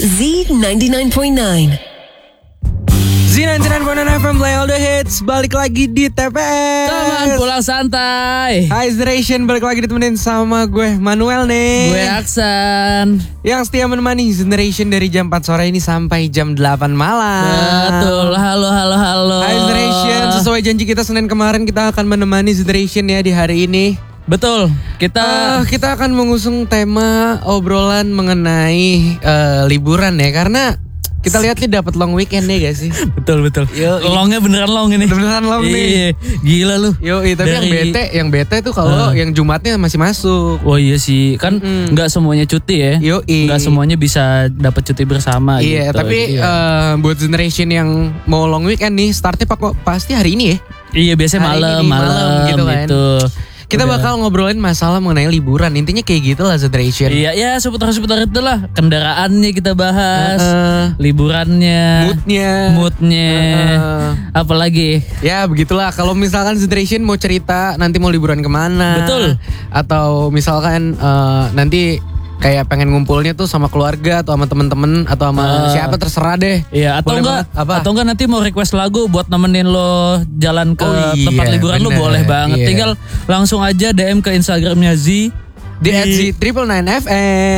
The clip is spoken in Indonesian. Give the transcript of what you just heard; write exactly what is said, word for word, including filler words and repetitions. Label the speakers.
Speaker 1: Z ninety-nine point nine.
Speaker 2: Z ninety-nine point nine F M play all the hits. Balik lagi di T P S.
Speaker 3: Teman pulang santai.
Speaker 2: Hai Generation, balik lagi ditemenin sama gue Manuel nih.
Speaker 3: Gue Aksan.
Speaker 2: Yang setia menemani Generation dari jam empat sore ini sampai jam delapan malam.
Speaker 3: Betul. Halo halo halo.
Speaker 2: Hai Generation, sesuai janji kita Senin kemarin kita akan menemani Generation ya di hari ini.
Speaker 3: Betul. Kita
Speaker 2: Uh, kita akan mengusung tema obrolan mengenai uh, liburan ya, karena kita lihat nih dapat long weekend nih gak sih?
Speaker 3: betul betul.
Speaker 2: Yo,
Speaker 3: Longnya beneran long ini.
Speaker 2: Beneran long nih.
Speaker 3: Iya, gila lu.
Speaker 2: Yo, tapi
Speaker 3: Dari-
Speaker 2: yang bete, yang bete tuh kalau
Speaker 3: Uh.
Speaker 2: yang Jumatnya masih masuk.
Speaker 3: Oh iya sih, kan
Speaker 2: Mm-mm.
Speaker 3: nggak semuanya cuti ya.
Speaker 2: Yoi.
Speaker 3: Nggak semuanya bisa dapat cuti bersama
Speaker 2: Iya,
Speaker 3: gitu.
Speaker 2: tapi
Speaker 3: Jadi ya.
Speaker 2: eh, buat Generation yang mau long weekend nih, startnya pak- pasti hari ini ya.
Speaker 3: Iya biasanya
Speaker 2: hari
Speaker 3: malam
Speaker 2: ini,
Speaker 3: malam
Speaker 2: malam gitu
Speaker 3: gitu.
Speaker 2: kan. Kita
Speaker 3: Udah.
Speaker 2: bakal ngobrolin masalah mengenai liburan. Intinya kayak gitu lah Generation.
Speaker 3: Iya ya seputar-seputar itulah. Kendaraannya kita bahas,
Speaker 2: Uh,
Speaker 3: liburannya,
Speaker 2: moodnya.
Speaker 3: moodnya,
Speaker 2: Uh,
Speaker 3: apalagi.
Speaker 2: Ya begitulah. Kalau misalkan Generation mau cerita nanti mau liburan kemana,
Speaker 3: Betul.
Speaker 2: Atau misalkan eh, nanti kayak pengen ngumpulnya tuh sama keluarga atau sama temen-temen atau sama
Speaker 3: Uh,
Speaker 2: siapa terserah deh.
Speaker 3: Iya atau
Speaker 2: Boleh
Speaker 3: enggak
Speaker 2: banget. Apa?
Speaker 3: atau enggak nanti mau request lagu buat nemenin lo jalan ke
Speaker 2: Oh iya,
Speaker 3: tempat liburan lo
Speaker 2: bener,
Speaker 3: boleh banget.
Speaker 2: iya.
Speaker 3: Tinggal langsung aja D M ke Instagramnya Z
Speaker 2: Di at Z triple nine F M.